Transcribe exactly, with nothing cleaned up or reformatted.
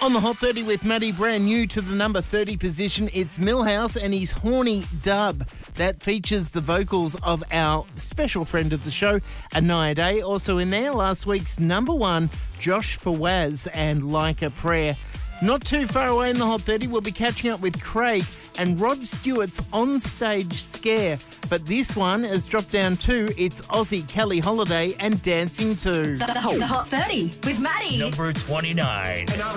On the Hot thirty with Maddie, brand new to the number thirty position, it's Millhouse and his Horny Dub. That features the vocals of our special friend of the show, Anaya Day. Also in there, last week's number one, Josh Fawaz and Like a Prayer. Not too far away in the Hot thirty, we'll be catching up with Craig and Rod Stewart's On-Stage Scare. But this one has dropped down too. It's Aussie Kelly Holiday and Dancing Too. The, the, the Hot thirty with Maddie. Number twenty-nine.